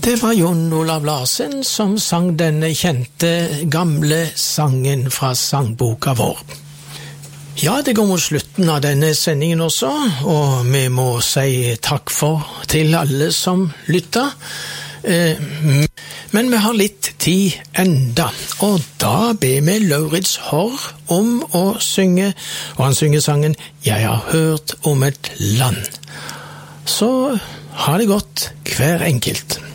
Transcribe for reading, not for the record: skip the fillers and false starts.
Det var Jon Olav Larsen som sang denne kjente gamle sangen fra sangboka vår. Ja, det går mot slutten av denne sendingen også, og vi må si takk til alle som lytter. Men vi har litt tid enda, og da ber vi Lauritz Horr om å synge, og han synger sangen «Jeg har hørt om et land». Så ha det godt, hver enkelt.